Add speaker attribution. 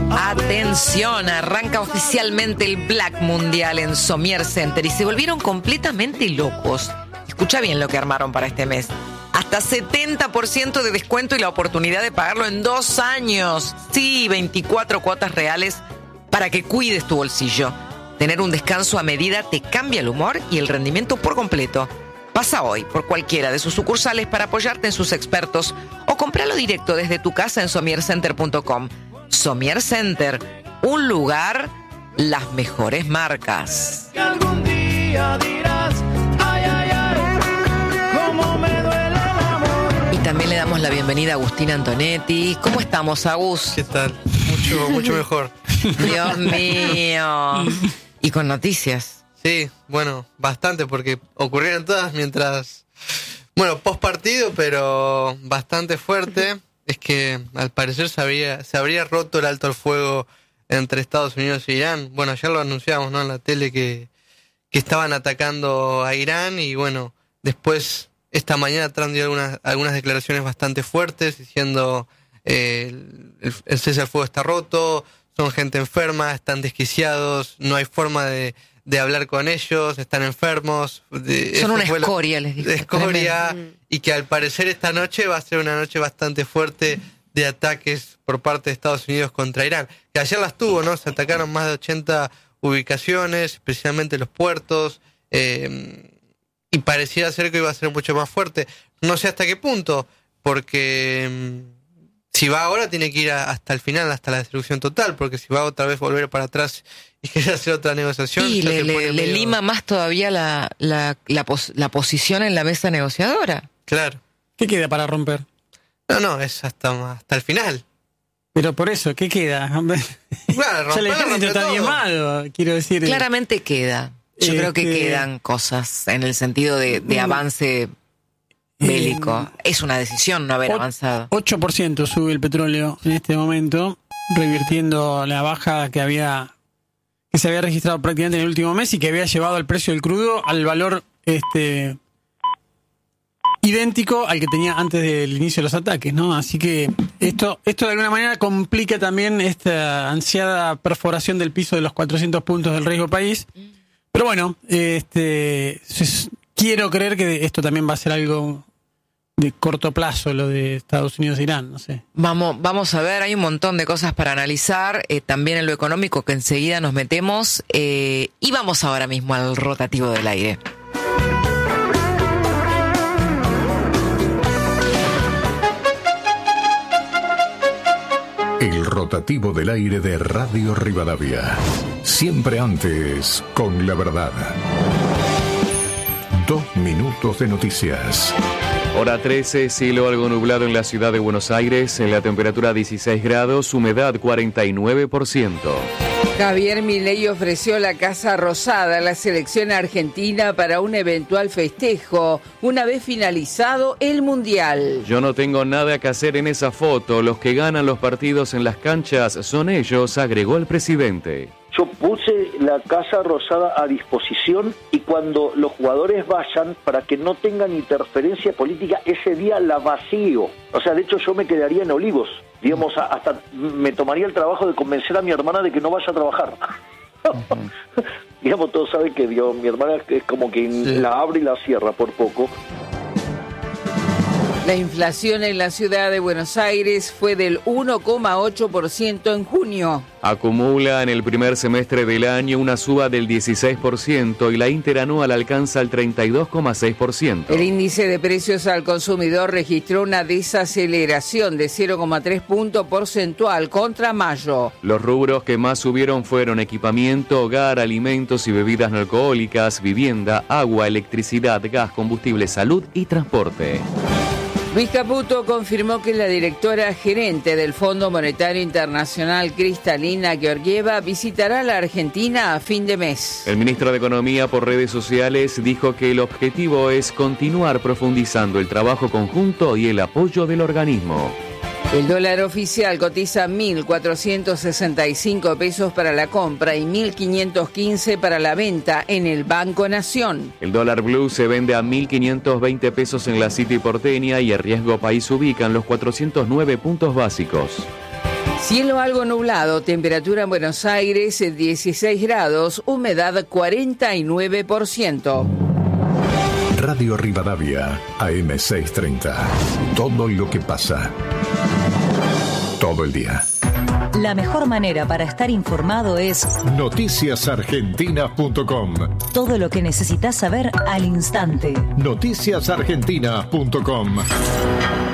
Speaker 1: Atención, arranca oficialmente el Black Mundial en Sommier Center y se volvieron completamente locos. Escucha bien lo que armaron para este mes. Hasta 70% de descuento y la oportunidad de pagarlo en 2 años. Sí, 24 cuotas reales para que cuides tu bolsillo. Tener un descanso a medida te cambia el humor y el rendimiento por completo. Pasa hoy por cualquiera de sus sucursales para apoyarte en sus expertos o compralo directo desde tu casa en sommiercenter.com. Sommier Center, un lugar, las mejores marcas.
Speaker 2: Algún día dirás, ay, ay, ay, cómo me duele el amor.
Speaker 1: Y también le damos la bienvenida a Agustín Antonetti. ¿Cómo estamos, Agus?
Speaker 3: ¿Qué tal? Mucho mejor.
Speaker 1: Dios mío. Y con noticias.
Speaker 3: Sí, bueno, bastante, porque ocurrieron todas mientras... Bueno, post partido, pero bastante fuerte. Es que al parecer se habría roto el alto al fuego entre Estados Unidos e Irán. Bueno, ayer lo anunciamos, ¿no?, en la tele que estaban atacando a Irán. Y bueno, después esta mañana Trump dio algunas declaraciones bastante fuertes diciendo el cese al fuego está roto, son gente enferma, están desquiciados, no hay forma de hablar con ellos, están enfermos.
Speaker 1: Son una escoria, les dijo.
Speaker 3: De escoria, y que al parecer esta noche va a ser una noche bastante fuerte de ataques por parte de Estados Unidos contra Irán. Que ayer las tuvo, ¿no? Se atacaron más de 80 ubicaciones, especialmente los puertos, y pareciera ser que iba a ser mucho más fuerte. No sé hasta qué punto, porque si va ahora tiene que ir hasta el final, hasta la destrucción total, porque si va otra vez volver para atrás y quiere hacer otra negociación...
Speaker 1: Y le lima más todavía la posición en la mesa negociadora.
Speaker 3: Claro.
Speaker 4: ¿Qué queda para romper?
Speaker 3: No, es hasta el final.
Speaker 4: Pero por eso, ¿qué queda?
Speaker 3: Claro,
Speaker 4: el ejército está diezmado, quiero decir.
Speaker 1: Claramente queda. Yo creo que quedan cosas en el sentido de avance bélico. Es una decisión no haber avanzado.
Speaker 4: 8% sube el petróleo en este momento, revirtiendo la baja que se había registrado prácticamente en el último mes y que había llevado el precio del crudo al valor idéntico al que tenía antes del inicio de los ataques, ¿no? Así que esto de alguna manera complica también esta ansiada perforación del piso de los 400 puntos del riesgo país. Pero bueno, quiero creer que esto también va a ser algo de corto plazo, lo de Estados Unidos e Irán, no sé.
Speaker 1: Vamos a ver, hay un montón de cosas para analizar, también en lo económico que enseguida nos metemos, y vamos ahora mismo al rotativo del aire.
Speaker 5: El rotativo del aire de Radio Rivadavia. Siempre antes con la verdad. 2 minutos de noticias.
Speaker 6: Hora 13, cielo algo nublado en la ciudad de Buenos Aires, en la temperatura 16 grados, humedad 49%.
Speaker 7: Javier Milei ofreció la Casa Rosada a la selección argentina para un eventual festejo, una vez finalizado el Mundial.
Speaker 6: Yo no tengo nada que hacer en esa foto, los que ganan los partidos en las canchas son ellos, agregó el presidente.
Speaker 8: Yo puse la Casa Rosada a disposición y cuando los jugadores vayan, para que no tengan interferencia política, ese día la vacío. O sea, de hecho yo me quedaría en Olivos. Digamos, hasta me tomaría el trabajo de convencer a mi hermana de que no vaya a trabajar. Digamos, todos saben que mi hermana es como que la abre y la cierra por poco.
Speaker 7: La inflación en la ciudad de Buenos Aires fue del 1,8% en junio.
Speaker 6: Acumula en el primer semestre del año una suba del 16% y la interanual alcanza el 32,6%.
Speaker 7: El índice de precios al consumidor registró una desaceleración de 0,3 punto porcentual contra mayo.
Speaker 6: Los rubros que más subieron fueron equipamiento, hogar, alimentos y bebidas no alcohólicas, vivienda, agua, electricidad, gas, combustible, salud y transporte.
Speaker 7: Luis Caputo confirmó que la directora gerente del Fondo Monetario Internacional, Kristalina Georgieva, visitará la Argentina a fin de mes.
Speaker 6: El ministro de Economía por redes sociales dijo que el objetivo es continuar profundizando el trabajo conjunto y el apoyo del organismo.
Speaker 7: El dólar oficial cotiza 1.465 pesos para la compra y 1.515 para la venta en el Banco Nación.
Speaker 6: El dólar blue se vende a 1.520 pesos en la City porteña y el riesgo país ubica en los 409 puntos básicos.
Speaker 7: Cielo algo nublado, temperatura en Buenos Aires 16 grados, humedad 49%.
Speaker 5: Radio Rivadavia, AM630. Todo lo que pasa. Todo el día.
Speaker 9: La mejor manera para estar informado es
Speaker 5: noticiasargentinas.com.
Speaker 9: todo lo que necesitas saber al instante.
Speaker 5: Noticiasargentinas.com.